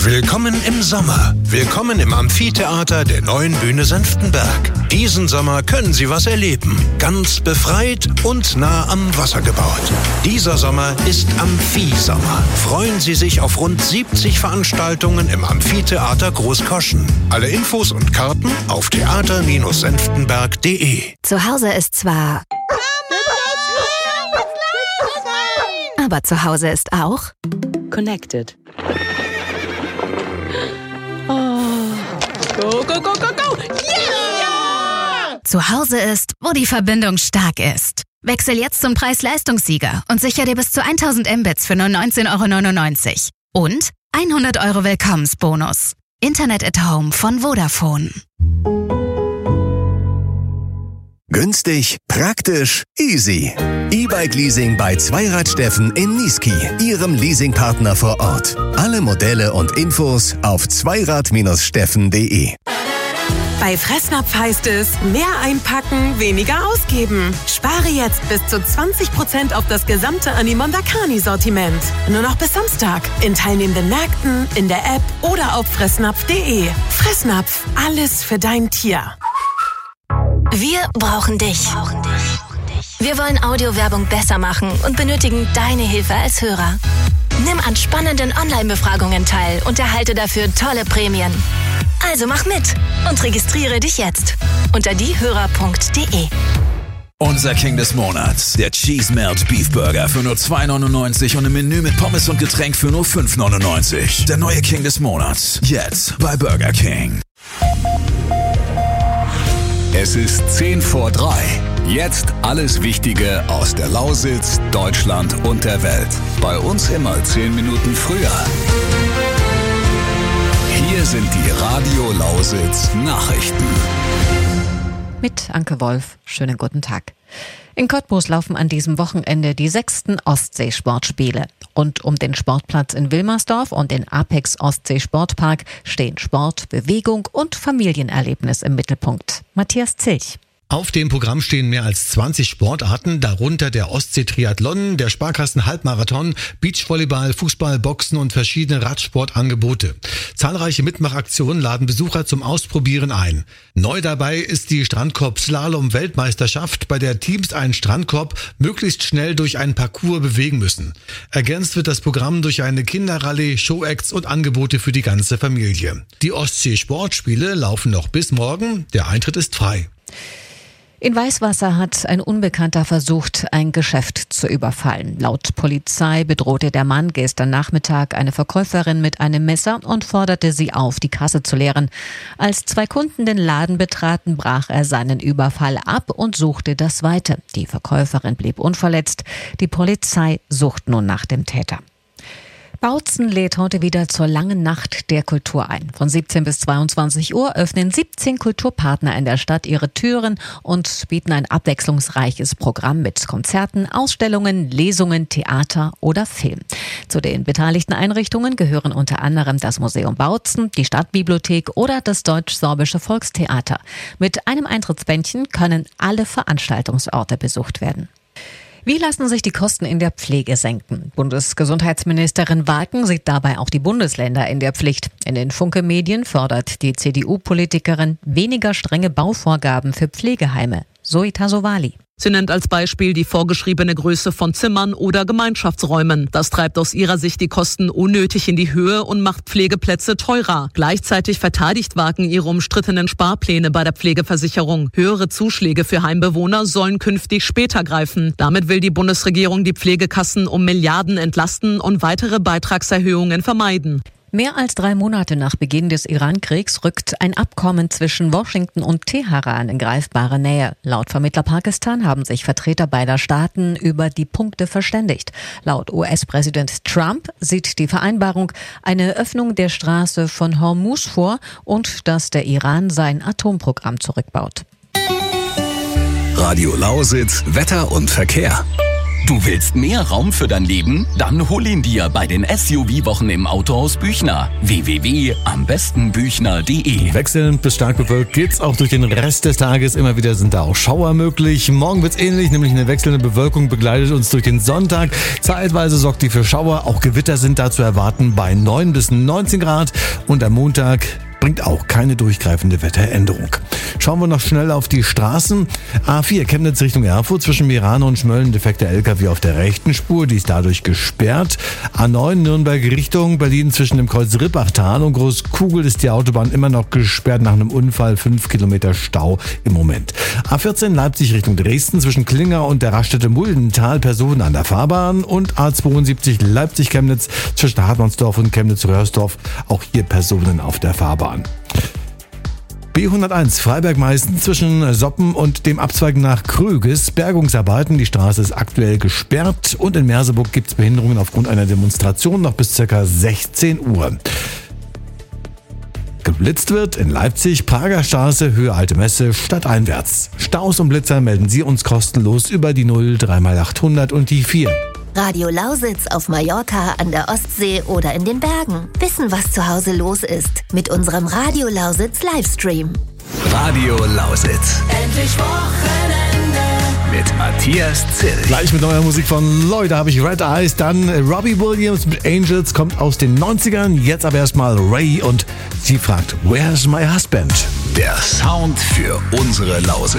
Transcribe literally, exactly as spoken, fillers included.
Willkommen im Sommer. Willkommen im Amphitheater der neuen Bühne Senftenberg. Diesen Sommer können Sie was erleben. Ganz befreit und nah am Wasser gebaut. Dieser Sommer ist Amphi-Sommer. Freuen Sie sich auf rund siebzig Veranstaltungen im Amphitheater Großkoschen. Alle Infos und Karten auf theater Bindestrich senftenberg punkt de. Zu Hause ist zwar... Aber zu Hause ist auch... Connected. Oh. Go, go, go, go, go! Yeah! Zu Hause ist, wo die Verbindung stark ist. Wechsel jetzt zum Preis-Leistungssieger und sicher dir bis zu tausend Mbits für nur neunzehn Euro neunundneunzig. Und hundert Euro Willkommensbonus. Internet at Home von Vodafone. Günstig, praktisch, easy. E-Bike-Leasing bei Zweirad Steffen in Niesky, Ihrem Leasingpartner vor Ort. Alle Modelle und Infos auf zweirad Bindestrich steffen punkt de. Bei Fressnapf heißt es, mehr einpacken, weniger ausgeben. Spare jetzt bis zu zwanzig Prozent auf das gesamte Animonda Carni-Sortiment. Nur noch bis Samstag. In teilnehmenden Märkten, in der App oder auf fressnapf punkt de. Fressnapf, alles für dein Tier. Wir brauchen dich. Wir wollen Audiowerbung besser machen und benötigen deine Hilfe als Hörer. Nimm an spannenden Online-Befragungen teil und erhalte dafür tolle Prämien. Also mach mit und registriere dich jetzt unter diehörer punkt de. Unser King des Monats, der Cheese Melt Beef Burger für nur zwei neunundneunzig und im Menü mit Pommes und Getränk für nur fünf neunundneunzig. Der neue King des Monats, jetzt bei Burger King. Es ist zehn vor drei. Jetzt alles Wichtige aus der Lausitz, Deutschland und der Welt. Bei uns immer zehn Minuten früher. Hier sind die Radio Lausitz Nachrichten. Mit Anke Wolf. Schönen guten Tag. In Cottbus laufen an diesem Wochenende die sechsten Ostseesportspiele. Rund um den Sportplatz in Wilmersdorf und den Apex Ostsee Sportpark stehen Sport, Bewegung und Familienerlebnis im Mittelpunkt. Matthias Zilch. Auf dem Programm stehen mehr als zwanzig Sportarten, darunter der Ostsee-Triathlon, der Sparkassen-Halbmarathon, Beachvolleyball, Fußball, Boxen und verschiedene Radsportangebote. Zahlreiche Mitmachaktionen laden Besucher zum Ausprobieren ein. Neu dabei ist die Strandkorb-Slalom-Weltmeisterschaft, bei der Teams einen Strandkorb möglichst schnell durch einen Parcours bewegen müssen. Ergänzt wird das Programm durch eine Kinderrallye, Showacts und Angebote für die ganze Familie. Die Ostsee-Sportspiele laufen noch bis morgen. Der Eintritt ist frei. In Weißwasser hat ein Unbekannter versucht, ein Geschäft zu überfallen. Laut Polizei bedrohte der Mann gestern Nachmittag eine Verkäuferin mit einem Messer und forderte sie auf, die Kasse zu leeren. Als zwei Kunden den Laden betraten, brach er seinen Überfall ab und suchte das Weite. Die Verkäuferin blieb unverletzt. Die Polizei sucht nun nach dem Täter. Bautzen lädt heute wieder zur langen Nacht der Kultur ein. Von siebzehn bis zweiundzwanzig Uhr öffnen siebzehn Kulturpartner in der Stadt ihre Türen und bieten ein abwechslungsreiches Programm mit Konzerten, Ausstellungen, Lesungen, Theater oder Film. Zu den beteiligten Einrichtungen gehören unter anderem das Museum Bautzen, die Stadtbibliothek oder das Deutsch-Sorbische Volkstheater. Mit einem Eintrittsbändchen können alle Veranstaltungsorte besucht werden. Wie lassen sich die Kosten in der Pflege senken? Bundesgesundheitsministerin Walken sieht dabei auch die Bundesländer in der Pflicht. In den Funke-Medien fordert die C D U-Politikerin weniger strenge Bauvorgaben für Pflegeheime. Zoe Tasovali. Sie nennt als Beispiel die vorgeschriebene Größe von Zimmern oder Gemeinschaftsräumen. Das treibt aus ihrer Sicht die Kosten unnötig in die Höhe und macht Pflegeplätze teurer. Gleichzeitig verteidigt Walken ihre umstrittenen Sparpläne bei der Pflegeversicherung. Höhere Zuschläge für Heimbewohner sollen künftig später greifen. Damit will die Bundesregierung die Pflegekassen um Milliarden entlasten und weitere Beitragserhöhungen vermeiden. Mehr als drei Monate nach Beginn des Iran-Kriegs rückt ein Abkommen zwischen Washington und Teheran in greifbare Nähe. Laut Vermittler Pakistan haben sich Vertreter beider Staaten über die Punkte verständigt. Laut U S-Präsident Trump sieht die Vereinbarung eine Öffnung der Straße von Hormuz vor und dass der Iran sein Atomprogramm zurückbaut. Radio Lausitz, Wetter und Verkehr. Du willst mehr Raum für dein Leben? Dann hol ihn dir bei den S U V-Wochen im Autohaus Büchner. w w w punkt am besten büchner punkt de. Wechselnd bis stark bewölkt geht's auch durch den Rest des Tages. Immer wieder sind da auch Schauer möglich. Morgen wird's ähnlich, nämlich eine wechselnde Bewölkung begleitet uns durch den Sonntag. Zeitweise sorgt die für Schauer. Auch Gewitter sind da zu erwarten bei neun bis neunzehn Grad. Und am Montag bringt auch keine durchgreifende Wetteränderung. Schauen wir noch schnell auf die Straßen. A vier Chemnitz Richtung Erfurt zwischen Mirane und Schmölln defekter L K W auf der rechten Spur, die ist dadurch gesperrt. A neun Nürnberg Richtung Berlin zwischen dem Kreuz Rippachtal und Großkugel ist die Autobahn immer noch gesperrt nach einem Unfall, fünf Kilometer Stau im Moment. A vierzehn Leipzig Richtung Dresden zwischen Klinger und der Raststätte Muldental Personen an der Fahrbahn und A zweiundsiebzig Leipzig Chemnitz zwischen Hartmannsdorf und Chemnitz-Röhrsdorf, auch hier Personen auf der Fahrbahn. B hunderteins Freiberg-Meißen zwischen Soppen und dem Abzweigen nach Kröges. Bergungsarbeiten, die Straße ist aktuell gesperrt und in Merseburg gibt es Behinderungen aufgrund einer Demonstration noch bis ca. sechzehn Uhr. Geblitzt wird in Leipzig, Prager Straße, Höhe Alte Messe, stadteinwärts. Staus und Blitzer melden Sie uns kostenlos über die null drei mal achthundert und die vier. Radio Lausitz auf Mallorca, an der Ostsee oder in den Bergen. Wissen, was zu Hause los ist. Mit unserem Radio Lausitz Livestream. Radio Lausitz. Endlich Wochenende. Mit Matthias Zill. Gleich mit neuer Musik von Lloyd, da habe ich Red Eyes, dann Robbie Williams mit Angels, kommt aus den neunzigern. Jetzt aber erstmal Ray und sie fragt, Where's my husband? Der Sound für unsere Lausitz.